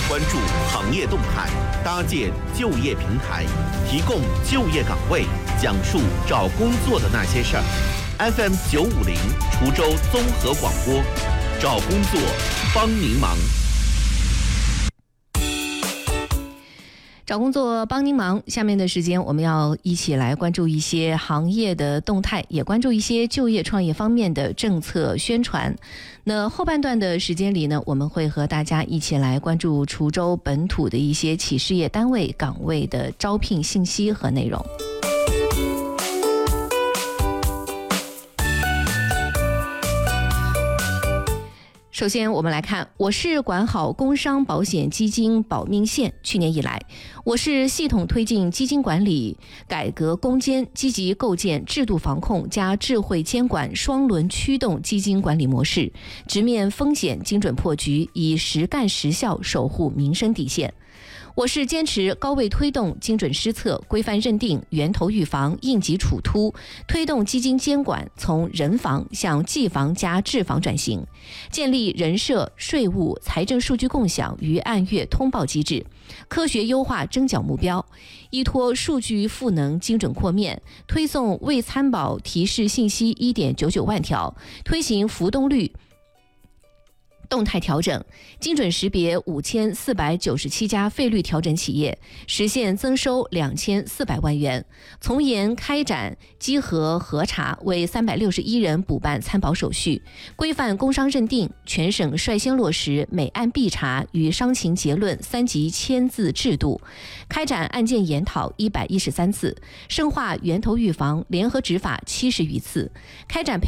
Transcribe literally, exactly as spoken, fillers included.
关注行业动态，搭建就业平台，提供就业岗位，讲述找工作的那些事儿。F M 九五零滁州综合广播，找工作帮您忙。 找工作帮您忙，下面的时间我们要一起来关注一些行业的动态，也关注一些就业创业方面的政策宣传。那后半段的时间里呢，我们会和大家一起来关注滁州本土的一些企事业单位岗位的招聘信息和内容。首先我们来看，我市管好工伤保险基金保命线。去年以来，我市系统推进基金管理改革攻坚，积极构建制度防控加智慧监管双轮驱动基金管理模式，直面风险精准破局，以实干实效守护民生底线。我市坚持高位推动精准施策、规范认定、源头预防、应急处突，推动基金监管从人防向技防加治防转型，建立人社、税务、财政数据共享与按月通报机制，科学优化征缴目标，依托数据赋能精准扩面，推送未参保提示信息 一点九九万条，推行浮动率动态调整，精准识别五千四百九十七家费率调整企业，实现增收两千四百万元。从严开展稽核核查，为三百六十一人补办参保手续，规范工伤认定，全省率先落实每案必查与伤情结论三级签字制度，开展案件研讨一百一十三次，深化源头预防联合执法七十余次，开展